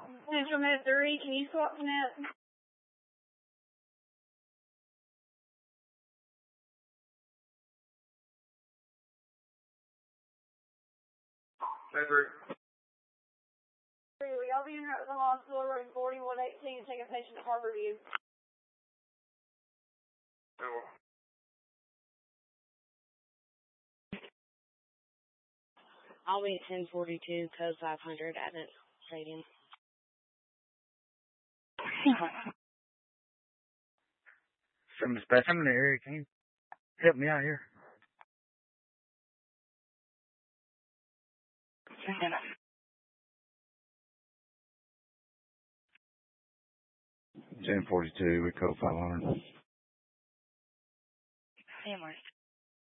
Central Med 3, can you swap net? Over. We all be in the hospital room 4118 take a patient to Harborview. Oh. I'll be at 1042, code 500 at the stadium. Some specimen area, can you help me out here? 1042 with code 500. Hammers.